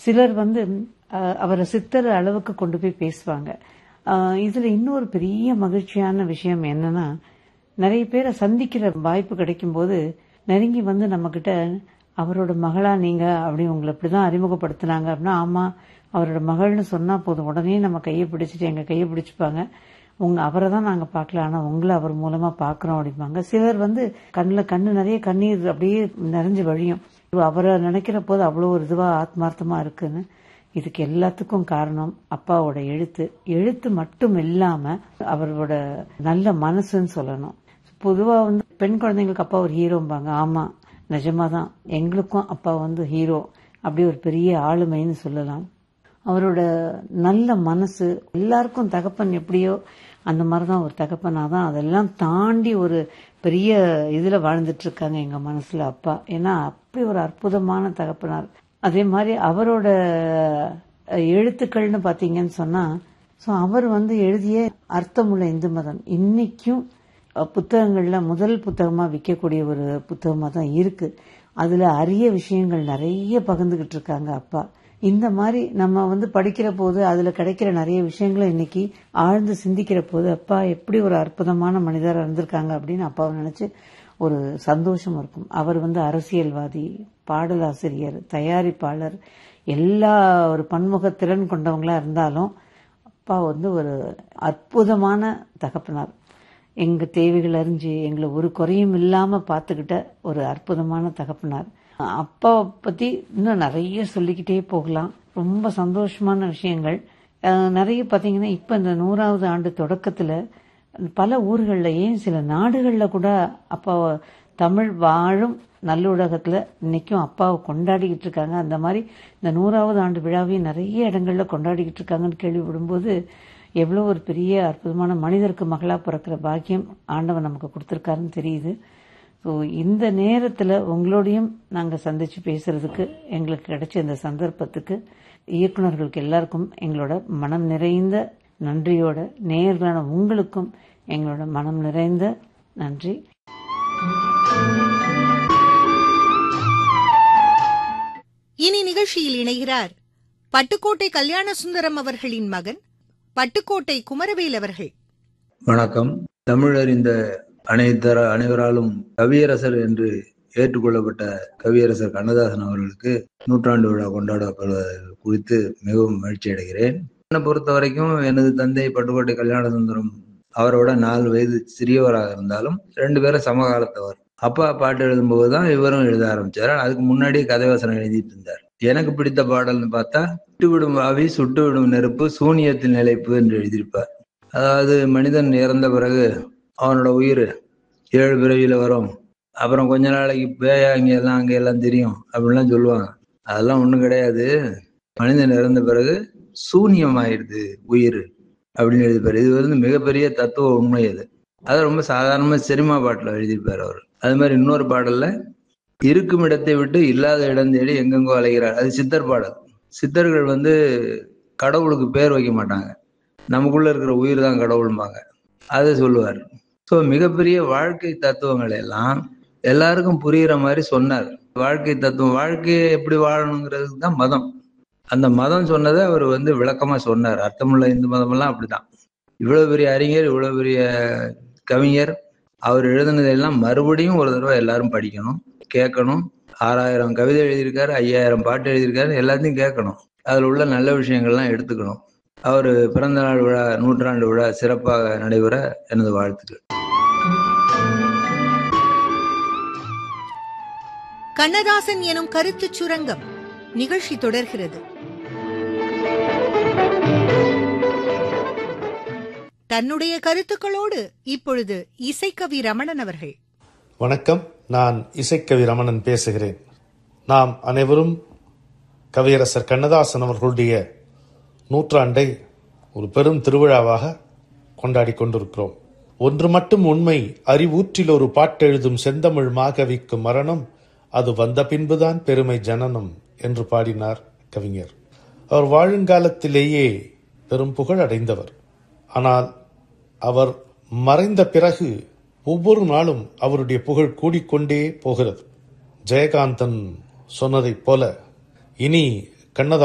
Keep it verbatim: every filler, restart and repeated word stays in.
சிலர் வந்து அவரை சித்தர் அளவுக்கு கொண்டு போய் பேசுவாங்க. இதுல இன்னொரு பெரிய மகிழ்ச்சியான விஷயம் என்னன்னா, நிறைய பேரை சந்திக்கிற வாய்ப்பு கிடைக்கும் போது நெருங்கி வந்து நம்ம கிட்ட அவரோட மகளா நீங்க அப்படி உங்களை இப்படிதான் அறிமுகப்படுத்தினாங்க அப்படின்னா, ஆமா அவரோட மகள்னு சொன்னா போதும், உடனே நம்ம கையை பிடிச்சிட்டு எங்க கையை பிடிச்சுப்பாங்க. உங்க அவரை தான் நாங்க பாக்கல, ஆனா உங்களை அவர் மூலமா பாக்குறோம் அப்படிம்பாங்க. சிலர் வந்து கண்ணுல கண்ணு நிறைய கண்ணீர் அப்படியே நிறைஞ்சு வழியும், அவரை நினைக்கிற போது அவ்வளவு ஒரு இதுவா ஆத்மார்த்தமா இருக்குன்னு. இதுக்கு எல்லாத்துக்கும் காரணம் அப்பாவோட எழுத்து. எழுத்து மட்டும் இல்லாம அவரோட நல்ல மனசுன்னு சொல்லணும். பொதுவா வந்து பெண் குழந்தைங்களுக்கு அப்பா ஒரு ஹீரோம்பாங்க. ஆமா நிஜமாதான், எங்களுக்கும் அப்பா வந்து ஹீரோ, அப்படி ஒரு பெரிய ஆளுமைன்னு சொல்லலாம். அவரோட நல்ல மனசு, எல்லாருக்கும் தகப்பன் எப்படியோ அந்த மாதிரிதான் ஒரு தகப்பனாதான் அதெல்லாம் தாண்டி ஒரு பெரிய இதுல வாழ்ந்துட்டு இருக்காங்க எங்க மனசுல அப்பா. ஏன்னா அப்படி ஒரு அற்புதமான தகப்பனார். அதே மாதிரி அவரோட எழுத்துக்கள்னு பாத்தீங்கன்னு சொன்னா, அவர் வந்து எழுதிய அர்த்தமுள்ள இந்து மதம் இன்னைக்கும் புத்தகங்கள்ல முதல் புத்தகமா விற்கக்கூடிய ஒரு புத்தகமா தான் இருக்கு. அதுல அரிய விஷயங்கள் நிறைய பகிர்ந்துகிட்டு இருக்காங்க அப்பா. இந்த மாதிரி நம்ம வந்து படிக்கிற போது அதுல கிடைக்கிற நிறைய விஷயங்களை இன்னைக்கு ஆழ்ந்து சிந்திக்கிற போது அப்பா எப்படி ஒரு அற்புதமான மனிதரா இருந்திருக்காங்க அப்படின்னு அப்பாவை நினைச்சு ஒரு சந்தோஷம் இருக்கும். அவர் வந்து அரசியல்வாதி, பாடலாசிரியர், தயாரிப்பாளர், எல்லா ஒரு பன்முக திறன் கொண்டவங்களா இருந்தாலும் அப்பா வந்து ஒரு அற்புதமான தகப்பனார். எங்க தேவைகள் அறிஞ்சு எங்களை ஒரு குறையும் இல்லாம பாத்துக்கிட்ட ஒரு அற்புதமான தகப்பனார். அப்பா பத்தி இன்னும் நிறைய சொல்லிக்கிட்டே போகலாம். ரொம்ப சந்தோஷமான விஷயங்கள் நிறைய பாத்தீங்கன்னா, இப்ப இந்த நூறாவது ஆண்டு தொடக்கத்துல பல ஊர்கள்ல, ஏன் சில நாடுகள்ல கூட அப்பா தமிழ் வாழும் நல்லுலகத்துல இன்னைக்கும் அப்பாவை கொண்டாடிக்கிட்டு இருக்காங்க. அந்த மாதிரி இந்த நூறாவது ஆண்டு விழாவையும் நிறைய இடங்கள்ல கொண்டாடிக்கிட்டு இருக்காங்கன்னு கேள்விப்படும்போது எவ்வளவு ஒரு பெரிய அற்புதமான மனிதருக்கு மகளா பிறக்கிற பாக்கியம் ஆண்டவன் நமக்கு கொடுத்திருக்காருன்னு தெரியுது. ஸோ இந்த நேரத்தில் உங்களோடையும் நாங்கள் சந்திச்சு பேசுறதுக்கு எங்களுக்கு கிடைச்ச இந்த சந்தர்ப்பத்துக்கு இயக்குநர்களுக்கு எல்லாருக்கும் எங்களோட மனம் நிறைந்த நன்றியோட, நேயர்களான உங்களுக்கும் எங்களோட மனம் நிறைந்த நன்றி. இனி நிகழ்ச்சியில் இணைகிறார் பட்டுக்கோட்டை கல்யாண சுந்தரம் அவர்களின் மகன் பட்டுக்கோட்டை குமரவேல் அவர்கள். வணக்கம். தமிழறிந்த அனைத்தர அனைவராலும் கவியரசர் என்று ஏற்றுக்கொள்ளப்பட்ட கவியரசர் கண்ணதாசன் அவர்களுக்கு நூற்றாண்டு விழா கொண்டாடப்படுவது குறித்து மிகவும் மகிழ்ச்சி அடைகிறேன். என்னை பொறுத்த வரைக்கும் எனது தந்தை பட்டுக்கோட்டை கல்யாண சுந்தரம் அவரோட நாலு வயது சிறியவராக இருந்தாலும் ரெண்டு பேரும் சமகாலத்தவர். அப்பா பாட்டு எழுதும் போதுதான் இவரும் எழுத ஆரம்பிச்சாரு. அதுக்கு முன்னாடியே கதைவசனம் எழுதிட்டு இருந்தார். எனக்கு பிடித்த பாடல்னு பார்த்தா சுட்டுவிடும் ஆவி சுட்டுவிடும் நெருப்பு சூனியத்தில் நிலைப்பு என்று எழுதியிருப்பார். அதாவது மனிதன் இறந்த பிறகு அவனோட உயிர் ஏழு பிறவியில வரும், அப்புறம் கொஞ்ச நாளைக்கு பேயா இங்க எல்லாம் அங்க எல்லாம் தெரியும் அப்படின்லாம் சொல்லுவாங்க. அதெல்லாம் ஒண்ணும் கிடையாது, மனிதன் இறந்த பிறகு சூனியம் ஆயிடுது உயிர் அப்படின்னு எழுதிப்பாரு. இது வந்து மிகப்பெரிய தத்துவ உண்மை. அது அதை ரொம்ப சாதாரணமா சினிமா பாட்டுல எழுதியிருப்பார் அவர். அது மாதிரி இன்னொரு பாடல்ல இருக்கும் இடத்தை விட்டு இல்லாத இடம் தேடி எங்கெங்கோ அலைகிறார், அது சித்தர் பாடல். சித்தர்கள் வந்து கடவுளுக்கு பேர் வைக்க மாட்டாங்க, நமக்குள்ள இருக்கிற உயிர் தான் கடவுள்பாங்க, அதை சொல்லுவார். ஸோ மிகப்பெரிய வாழ்க்கை தத்துவங்கள் எல்லாம் எல்லாருக்கும் புரியுற மாதிரி சொன்னார். வாழ்க்கை தத்துவம், வாழ்க்கையை எப்படி வாழணுங்கிறதுக்கு தான் மதம். அந்த மதம் சொன்னதை அவர் வந்து விளக்கமா சொன்னார். அர்த்தமுள்ள இந்து மதம் எல்லாம் அப்படிதான். இவ்வளவு பெரிய அறிஞர், இவ்வளவு பெரிய கவிஞர், அவர் எழுதினதெல்லாம் மறுபடியும் ஒரு தடவை எல்லாரும் படிக்கணும், கேட்கணும். ஆறாயிரம் கவிதை எழுதியிருக்காரு, ஐயாயிரம் பாட்டு எழுதியிருக்காரு, எல்லாத்தையும் கேட்கணும். அதுல உள்ள நல்ல விஷயங்கள்லாம் எடுத்துக்கணும். அவர் பிறந்த நாள் விழா, நூற்றாண்டு விழா சிறப்பாக நடைபெற எனது வாழ்த்துக்கள். கண்ணதாசன் எனும் கருத்து சுரங்கம் நிகழ்ச்சி தொடர்கிறது. தன்னுடைய கருத்துக்களோடு இப்பொழுது இசைக்கவி ரமணன் அவர்கள். வணக்கம், நான் இசைக்கவி ரமணன் பேசுகிறேன். நாம் அனைவரும் கவியரசர் கண்ணதாசன் அவர்களுடைய நூற்றாண்டை ஒரு பெரும் திருவிழாவாக கொண்டாடி கொண்டிருக்கிறோம். ஒன்று மட்டும் உண்மை, அறிவூற்றில் ஒரு பாட்டெழுதும் செந்தமிழ் மாகவிக்கும் மரணம், அது வந்த பின்புதான் பெருமை ஜனனம் என்று பாடினார் கவிஞர். அவர் வாழுங்காலத்திலேயே பெரும் புகழ் அடைந்தவர். ஆனால் அவர் மறைந்த பிறகு ஒவ்வொரு நாளும் அவருடைய புகழ் கூடிக்கொண்டே போகிறது. ஜெயகாந்தன் சொன்னதைப் போல இனி கண்ணதாசன்